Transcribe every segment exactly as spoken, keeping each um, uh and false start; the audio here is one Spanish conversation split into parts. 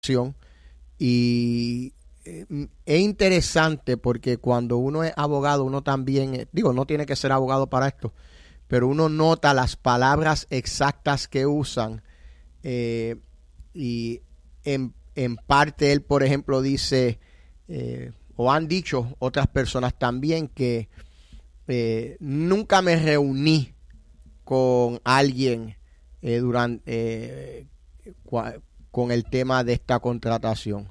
Y eh, es interesante porque cuando uno es abogado, uno también, eh, digo, no tiene que ser abogado para esto, pero uno nota las palabras exactas que usan eh, y en, en parte él, por ejemplo, dice, eh, o han dicho otras personas también, que eh, nunca me reuní con alguien eh, durante eh, cua, con el tema de esta contratación.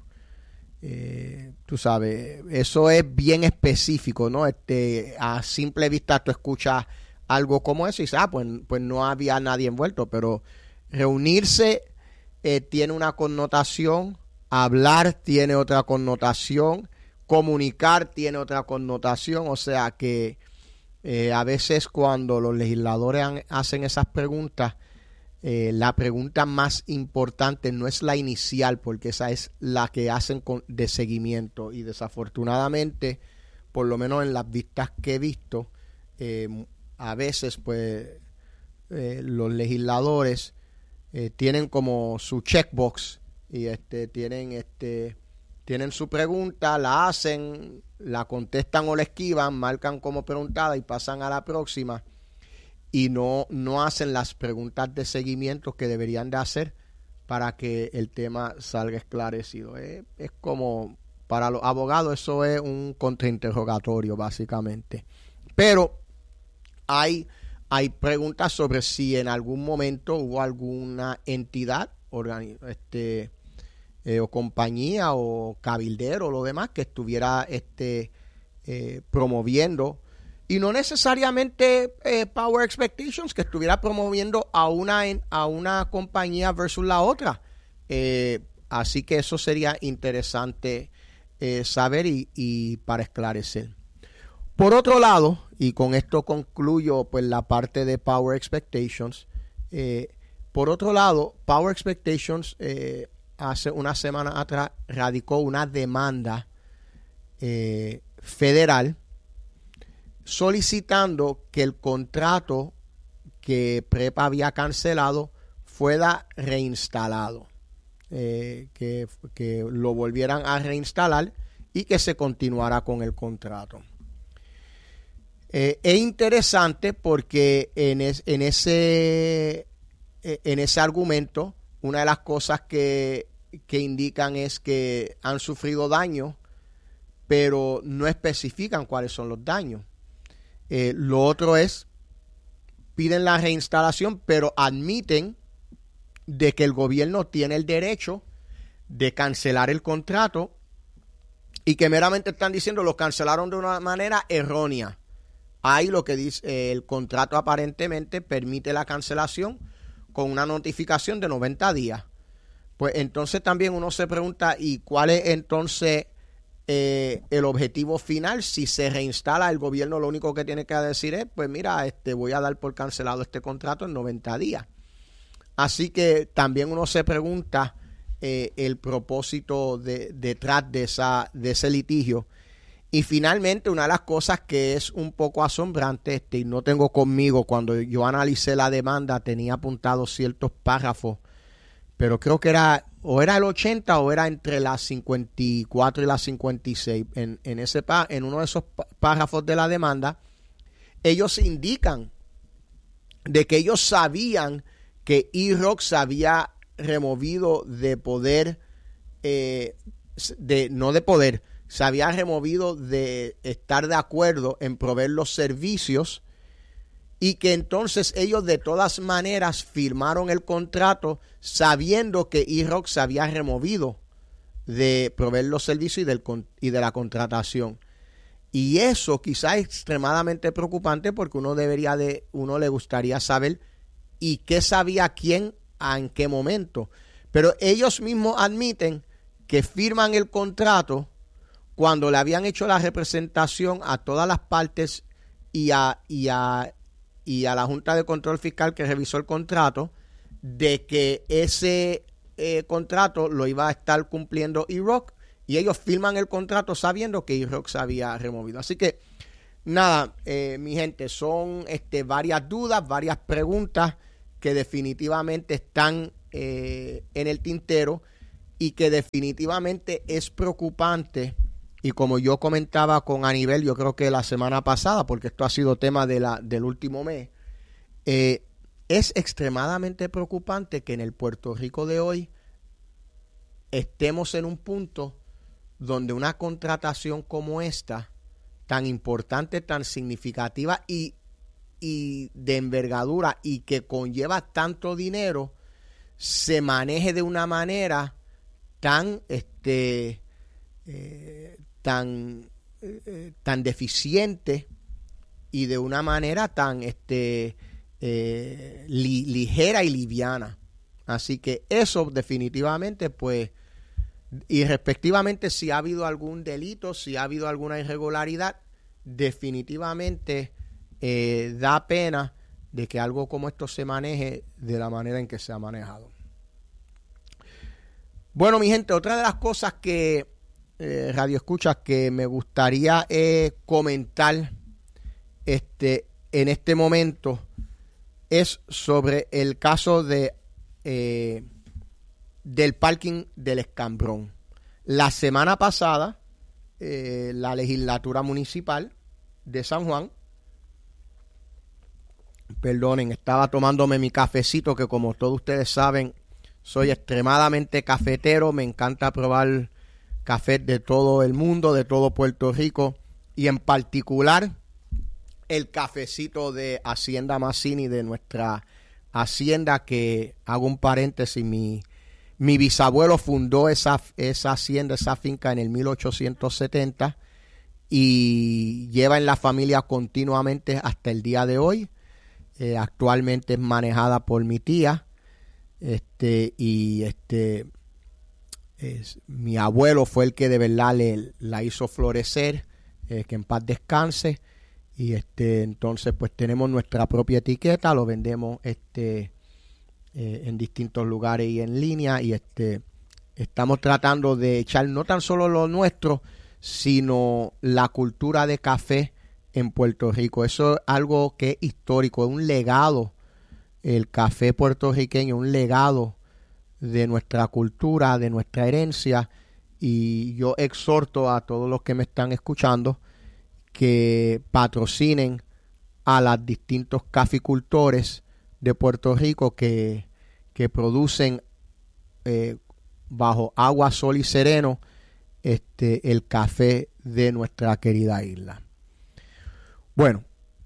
Eh, tú sabes, eso es bien específico, ¿no? Este, a simple vista tú escuchas algo como eso y dices, ah, pues, pues no había nadie envuelto, pero reunirse eh, tiene una connotación, hablar tiene otra connotación, comunicar tiene otra connotación, o sea que eh, a veces cuando los legisladores han, hacen esas preguntas, Eh, la pregunta más importante no es la inicial, porque esa es la que hacen con, de seguimiento, y desafortunadamente, por lo menos en las vistas que he visto, eh, a veces pues eh, los legisladores eh, tienen como su checkbox y este tienen este tienen su pregunta, la hacen, la contestan o la esquivan, marcan como preguntada y pasan a la próxima. Y no, no hacen las preguntas de seguimiento que deberían de hacer para que el tema salga esclarecido. Es, es como, para los abogados, eso es un contrainterrogatorio, básicamente. Pero hay, hay preguntas sobre si en algún momento hubo alguna entidad, organi- este, eh, o compañía, o cabildero, o lo demás, que estuviera este, eh, promoviendo, y no necesariamente eh, Power Expectations, que estuviera promoviendo a una, a una compañía versus la otra. Eh, así que eso sería interesante eh, saber y, y para esclarecer. Por otro lado, y con esto concluyo pues la parte de Power Expectations, eh, por otro lado, Power Expectations eh, hace una semana atrás radicó una demanda eh, federal solicitando que el contrato que Prepa había cancelado fuera reinstalado, eh, que, que lo volvieran a reinstalar y que se continuara con el contrato. Eh, es interesante porque en, es, en, ese, en ese argumento, una de las cosas que, que indican es que han sufrido daño, pero no especifican cuáles son los daños. Eh, lo otro es, piden la reinstalación, pero admiten de que el gobierno tiene el derecho de cancelar el contrato y que meramente están diciendo lo cancelaron de una manera errónea. Ahí lo que dice, eh, el contrato aparentemente permite la cancelación con una notificación de noventa días. Pues entonces también uno se pregunta, ¿y cuál es entonces Eh, el objetivo final? Si se reinstala, el gobierno lo único que tiene que decir es, pues mira, este, voy a dar por cancelado este contrato en noventa días. Así que también uno se pregunta eh, el propósito de, detrás de, esa, de ese litigio. Y finalmente, una de las cosas que es un poco asombrante, este, y no tengo conmigo, cuando yo analicé la demanda, tenía apuntados ciertos párrafos, pero creo que era o era el ochenta o era entre las cincuenta y cuatro y las cincuenta y seis. En, en, ese, en uno de esos párrafos de la demanda, ellos indican de que ellos sabían que E-Rock se había removido de poder, eh, de, no de poder, se había removido de estar de acuerdo en proveer los servicios, y que entonces ellos de todas maneras firmaron el contrato sabiendo que E-Rock se había removido de proveer los servicios y, del, y de la contratación. Y eso quizás es extremadamente preocupante, porque uno debería de, uno le gustaría saber y qué sabía quién en qué momento. Pero ellos mismos admiten que firman el contrato cuando le habían hecho la representación a todas las partes y a, y a y a la Junta de Control Fiscal que revisó el contrato, de que ese eh, contrato lo iba a estar cumpliendo E-Rock, y ellos firman el contrato sabiendo que E-Rock se había removido. Así que nada, eh, mi gente, son este, varias dudas, varias preguntas que definitivamente están eh, en el tintero, y que definitivamente es preocupante. Y como yo comentaba con Anibel, yo creo que la semana pasada, porque esto ha sido tema de la, del último mes, eh, es extremadamente preocupante que en el Puerto Rico de hoy estemos en un punto donde una contratación como esta, tan importante, tan significativa y, y de envergadura y que conlleva tanto dinero, se maneje de una manera tan este eh, tan eh, tan deficiente y de una manera tan este eh, li, ligera y liviana. Así que eso definitivamente, pues, y respectivamente, si ha habido algún delito, si ha habido alguna irregularidad, definitivamente eh, da pena de que algo como esto se maneje de la manera en que se ha manejado. Bueno, mi gente, otra de las cosas que eh, Radio Escuchas que me gustaría eh, comentar este, en este momento es sobre el caso de eh, del parking del Escambrón. La semana pasada, eh, la legislatura municipal de San Juan, perdonen, estaba tomándome mi cafecito, que como todos ustedes saben, soy extremadamente cafetero, me encanta probar café de todo el mundo, de todo Puerto Rico, y en particular el cafecito de Hacienda Mazzini, de nuestra hacienda, que hago un paréntesis, mi, mi bisabuelo fundó esa, esa hacienda, esa finca en el mil ochocientos setenta y lleva en la familia continuamente hasta el día de hoy. Eh, actualmente es manejada por mi tía, este y este es, mi abuelo fue el que de verdad le, la hizo florecer, eh, que en paz descanse. Y este entonces pues tenemos nuestra propia etiqueta, lo vendemos este eh, en distintos lugares y en línea, y este estamos tratando de echar no tan solo lo nuestro, sino la cultura de café en Puerto Rico. Eso es algo que es histórico, es un legado, el café puertorriqueño, un legado de nuestra cultura, de nuestra herencia, y yo exhorto a todos los que me están escuchando que patrocinen a los distintos caficultores de Puerto Rico que, que producen eh, bajo agua, sol y sereno este, el café de nuestra querida isla. Bueno,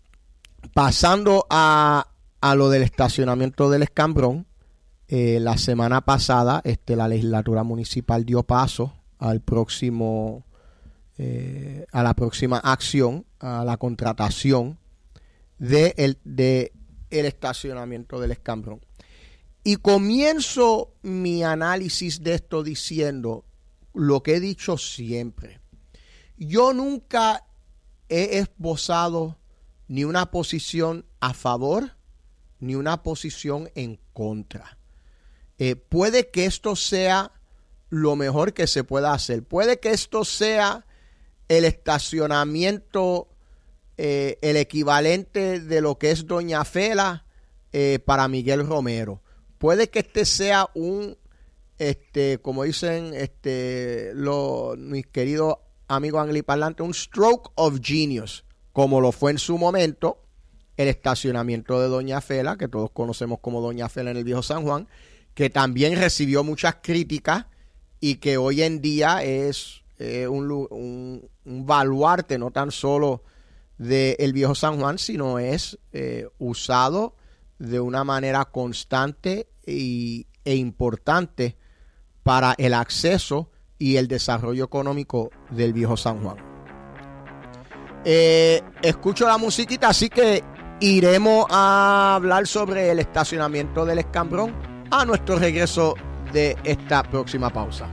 pasando a, a lo del estacionamiento del Escambrón, eh, la semana pasada este, la legislatura municipal dio paso al próximo Eh, a la próxima acción, a la contratación de el, de el estacionamiento del Escambrón. Y comienzo mi análisis de esto diciendo lo que he dicho siempre. Yo nunca he esbozado ni una posición a favor ni una posición en contra. Eh, puede que esto sea lo mejor que se pueda hacer. Puede que esto sea el estacionamiento, eh, el equivalente de lo que es Doña Fela eh, para Miguel Romero. Puede que este sea un, este, como dicen este, los, mis queridos amigos angliparlantes, un stroke of genius, como lo fue en su momento el estacionamiento de Doña Fela, que todos conocemos como Doña Fela en el Viejo San Juan, que también recibió muchas críticas y que hoy en día es Eh, un, un, un baluarte no tan solo del Viejo San Juan, sino es eh, usado de una manera constante y, e importante para el acceso y el desarrollo económico del Viejo San Juan. Eh, escucho la musiquita, así que iremos a hablar sobre el estacionamiento del Escambrón a nuestro regreso de esta próxima pausa.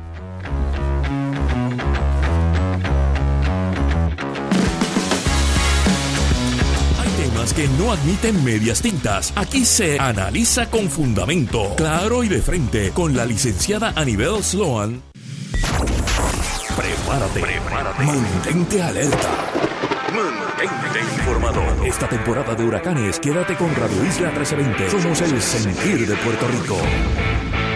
Que no admiten medias tintas. Aquí se analiza con fundamento, claro y de frente, con la licenciada Anibel Sloan. Prepárate, prepárate. Mantente alerta. Mantente informado. Esta temporada de huracanes, quédate con Radio Isla trece veinte. Somos el sentir de Puerto Rico.